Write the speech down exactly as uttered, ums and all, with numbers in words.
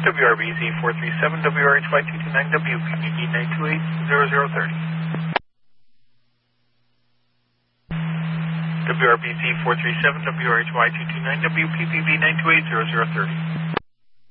W R B Z four three seven W R H Y two two nine W P B B nine two eight zero zero three zero. W R B Z four three seven W R H Y two two nine W P B B nine two eight zero zero three zero.